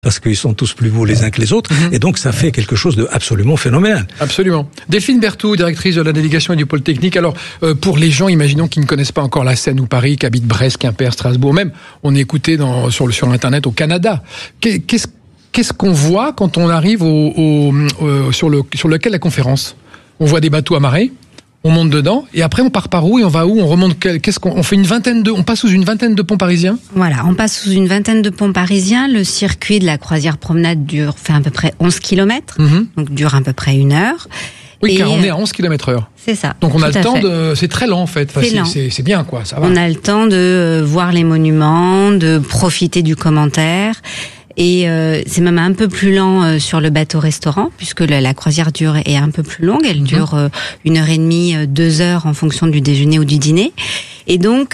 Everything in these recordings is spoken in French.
parce qu'ils sont tous plus beaux les uns que les autres, et donc ça fait quelque chose de absolument phénoménal. Absolument. Delphine Berthoud, directrice de la délégation et du pôle technique. Alors, pour les gens, imaginons, qui ne connaissent pas encore la Seine ou Paris, qui habitent Brest, Quimper, Strasbourg, même, on est écouté sur Internet au Canada. Qu'est-ce qu'on voit quand on arrive sur le quai de la conférence? On voit des bateaux amarrés, on monte dedans, et après on part par où et on va où? On remonte, on fait on passe sous une vingtaine de ponts parisiens? Voilà, on passe sous une vingtaine de ponts parisiens. Le circuit de la croisière promenade fait à peu près 11 km, donc dure à peu près 1 heure. Oui, car on est à 11 km/h. C'est ça. Donc on a le temps c'est très lent en fait. Enfin, c'est bien quoi, ça va. On a le temps de voir les monuments, de profiter du commentaire. Et c'est même un peu plus lent sur le bateau-restaurant, puisque la croisière est un peu plus longue. Elle dure 1h30, 2 heures en fonction du déjeuner ou du dîner. Et donc,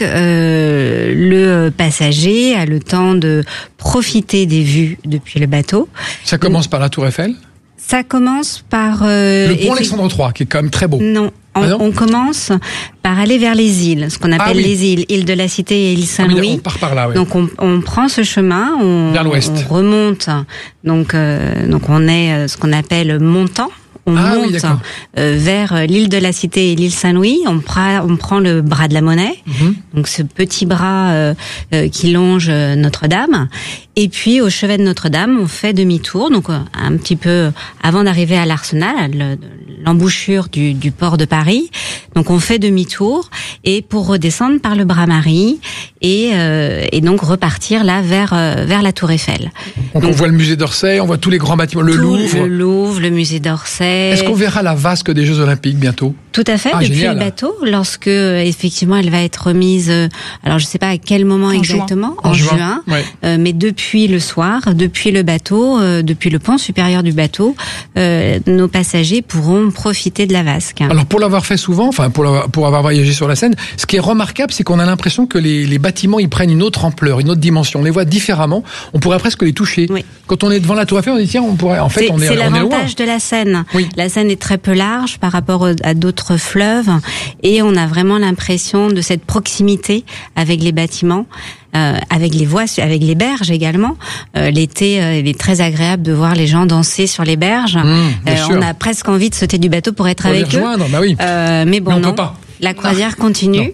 le passager a le temps de profiter des vues depuis le bateau. Ça commence par la Tour Eiffel? Ça commence par... le pont Alexandre III, qui est quand même très beau. Non. On commence par aller vers les îles, ce qu'on appelle les îles, île de la Cité et île Saint-Louis. On part par là, oui. Donc on prend ce chemin, vers l'ouest. On remonte, donc on est ce qu'on appelle montant. On monte vers l'île de la Cité et l'île Saint-Louis. On prend le bras de la Monnaie, donc ce petit bras qui longe Notre-Dame. Et puis au chevet de Notre-Dame, on fait demi-tour, donc un petit peu avant d'arriver à l'Arsenal, l'embouchure du port de Paris. Donc on fait demi-tour et pour redescendre par le Bras-Marie et donc repartir là vers la Tour Eiffel. Donc on voit le musée d'Orsay, on voit tous les grands bâtiments, le Louvre, le musée d'Orsay. Est-ce qu'on verra la vasque des Jeux Olympiques bientôt? Tout à fait, depuis le bateau, lorsque effectivement elle va être remise, alors je sais pas à quel moment exactement, en juin, mais depuis le soir, depuis le bateau, depuis le pont supérieur du bateau, nos passagers pourront profiter de la vasque. Alors pour l'avoir fait souvent, enfin pour avoir voyagé sur la Seine, ce qui est remarquable, c'est qu'on a l'impression que les bâtiments ils prennent une autre ampleur, une autre dimension. On les voit différemment. On pourrait presque les toucher. Oui. Quand on est devant la Tour Eiffel, on dit tiens, on pourrait. En fait, on est loin. C'est l'avantage de la Seine. Oui. La Seine est très peu large par rapport à d'autres fleuves et on a vraiment l'impression de cette proximité avec les bâtiments. Avec les voies, avec les berges également. L'été, il est très agréable de voir les gens danser sur les berges. On a presque envie de sauter du bateau pour être avec eux. Bah oui. Mais bon, on non. Peut pas. La croisière continue,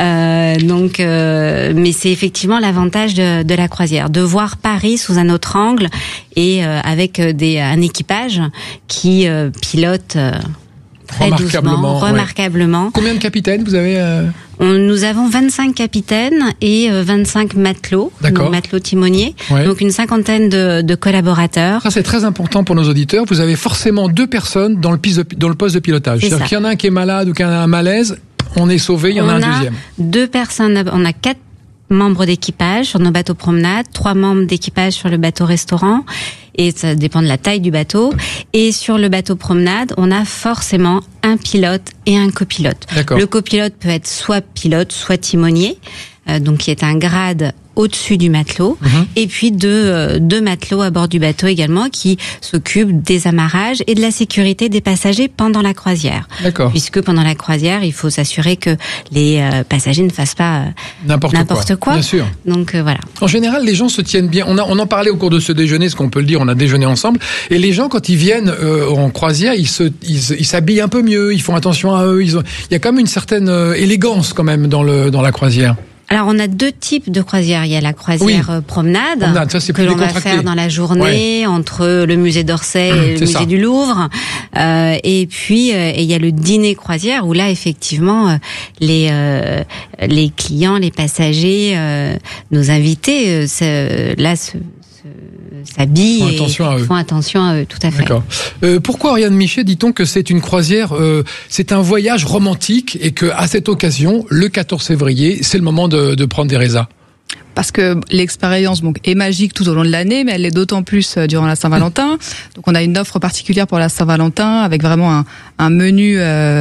mais c'est effectivement l'avantage de la croisière, de voir Paris sous un autre angle et avec un équipage qui pilote très remarquablement. Ouais. Combien de capitaines vous avez Nous avons 25 capitaines et 25 matelots, matelots timoniers, donc une cinquantaine de collaborateurs. Ça c'est très important pour nos auditeurs. Vous avez forcément 2 personnes dans le poste de pilotage. C'est-à-dire qu'il y en a un qui est malade ou qui a un malaise, on est sauvé, il y en a un deuxième. 2 personnes, on a 4 membres d'équipage sur nos bateaux promenades, 3 membres d'équipage sur le bateau restaurant, et ça dépend de la taille du bateau. Et sur le bateau promenade, on a forcément un pilote et un copilote. Le copilote peut être soit pilote, soit timonier, donc qui est un grade au-dessus du matelot, et puis deux matelots à bord du bateau également qui s'occupent des amarrages et de la sécurité des passagers pendant la croisière. Puisque pendant la croisière, il faut s'assurer que les passagers ne fassent pas n'importe quoi. Bien sûr. Donc voilà. En général, les gens se tiennent bien. On en parlait au cours de ce déjeuner, ce qu'on peut le dire, on a déjeuné ensemble, et les gens quand ils viennent en croisière, ils s'habillent un peu mieux, ils font attention à eux. Il y a quand même une certaine élégance quand même dans la croisière. Alors, on a 2 types de croisières. Il y a la croisière promenade ça, que l'on va faire dans la journée entre le musée d'Orsay et le musée du Louvre. Et puis, il y a le dîner croisière où là, effectivement, les clients, les passagers, nos invités, s'habillent et font attention à eux, tout à fait. D'accord. Pourquoi, Oriane Michet, dit-on que c'est une croisière, c'est un voyage romantique et que à cette occasion, le 14 février, c'est le moment de prendre des résas? Parce que l'expérience est magique tout au long de l'année, mais elle l'est d'autant plus durant la Saint-Valentin. Donc on a une offre particulière pour la Saint-Valentin avec vraiment un menu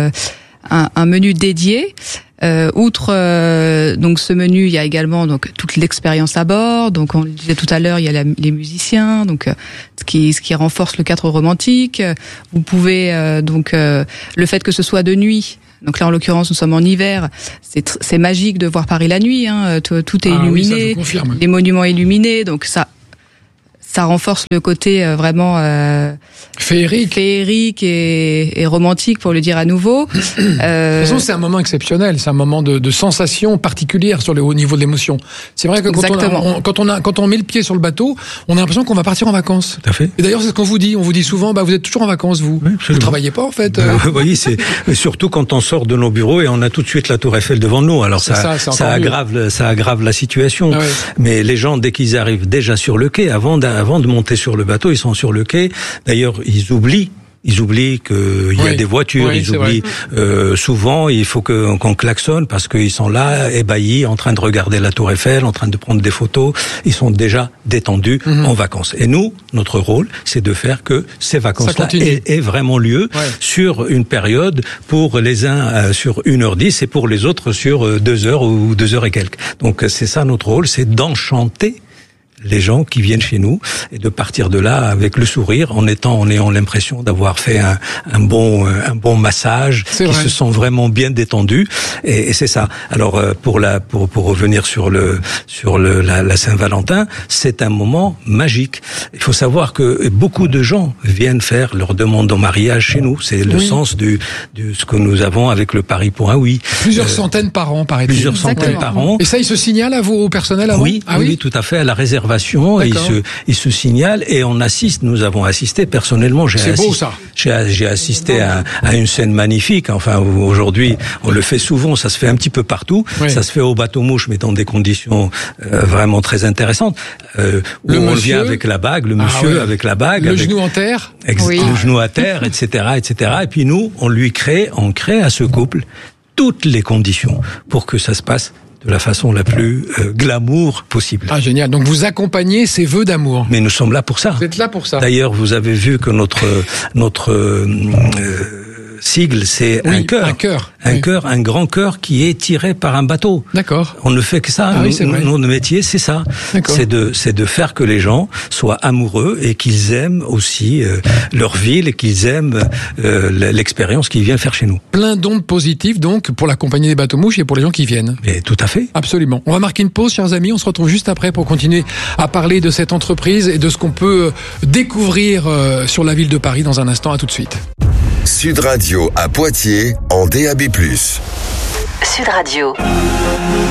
dédié. Outre donc ce menu, il y a également donc toute l'expérience à bord. Donc on le disait tout à l'heure, il y a les musiciens, donc ce qui renforce le cadre romantique. Vous pouvez le fait que ce soit de nuit. Donc là, en l'occurrence, nous sommes en hiver. C'est magique de voir Paris la nuit. Tout est illuminé, ça, je confirme. Les monuments illuminés. Donc ça ça renforce le côté vraiment féerique et romantique, pour le dire à nouveau. De toute façon, c'est un moment exceptionnel, c'est un moment de sensation particulière sur le haut niveau de l'émotion. C'est vrai que quand on met le pied sur le bateau, on a l'impression qu'on va partir en vacances. Tout à fait. Et d'ailleurs, c'est ce qu'on vous dit. On vous dit souvent, vous êtes toujours en vacances, vous. Oui, vous travaillez pas, en fait. Vous voyez, c'est surtout quand on sort de nos bureaux et on a tout de suite la Tour Eiffel devant nous. Alors ça aggrave la situation. Ah ouais. Mais les gens, dès qu'ils arrivent déjà sur le quai, avant de monter sur le bateau, ils sont sur le quai. D'ailleurs, ils oublient qu'il y a des voitures, ils oublient souvent, il faut qu'on klaxonne parce qu'ils sont là, ébahis, en train de regarder la Tour Eiffel, en train de prendre des photos, ils sont déjà détendus en vacances. Et nous, notre rôle, c'est de faire que ces vacances-là aient vraiment lieu sur une période, pour les uns sur 1h10 et pour les autres sur 2 heures ou 2 heures et quelques. Donc c'est ça notre rôle, c'est d'enchanter les gens qui viennent chez nous et de partir de là avec le sourire, en ayant l'impression d'avoir fait un bon massage, qui se sont vraiment bien détendus, et c'est ça. Alors pour revenir sur la Saint-Valentin, c'est un moment magique. Il faut savoir que beaucoup de gens viennent faire leur demande en mariage chez nous. C'est le sens de ce que nous avons avec le Paris pour un oui. Plusieurs centaines par an, paraît-il. Plusieurs centaines par an. Et ça, il se signale à vous, au personnel, avant? Oui, tout à fait, à la réservation. Il se signale et nous avons assisté personnellement. J'ai assisté à une scène magnifique. Enfin, aujourd'hui, on le fait souvent. Ça se fait un petit peu partout. Oui. Ça se fait au bateau-mouche, mais dans des conditions vraiment très intéressantes. Où on vient avec la bague, le monsieur avec la bague, le genou en terre, le genou à terre, etc., etc. Et puis nous, on crée à ce couple toutes les conditions pour que ça se passe de la façon la plus glamour possible. Ah, génial. Donc vous accompagnez ces vœux d'amour. Mais nous sommes là pour ça. Vous êtes là pour ça. D'ailleurs, vous avez vu que notre sigle, c'est un cœur. Un grand cœur qui est tiré par un bateau. D'accord. On ne fait que ça. Notre métier, c'est ça. C'est de faire que les gens soient amoureux et qu'ils aiment aussi leur ville et qu'ils aiment l'expérience qu'ils viennent faire chez nous. Plein d'ondes positives, donc, pour la compagnie des bateaux-mouches et pour les gens qui viennent. Et tout à fait. Absolument. On va marquer une pause, chers amis. On se retrouve juste après pour continuer à parler de cette entreprise et de ce qu'on peut découvrir sur la ville de Paris dans un instant. À tout de suite. Sud Radio à Poitiers en DAB+. Sud Radio.